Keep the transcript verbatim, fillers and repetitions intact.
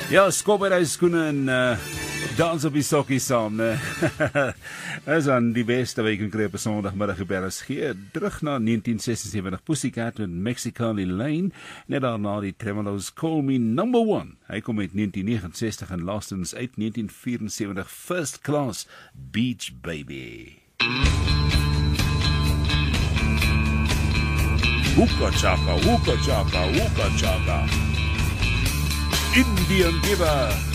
Ja, skop uit die skoene en uh, dans op die sokkies saam, né? Is dan die beste wat jy kan kry op 'n Sondagmiddag op R S G. Terug na negentien sesensewentig, Pussycat met Mexicali Lane, net daarna die Tremolos Call Me Number One. Hy kom met negentien negenensestig en laastens uit negentien vierensewentig, First Class, Beach Baby. Hookah chaka, hookah chaka, hookah chaka. Indian Diva.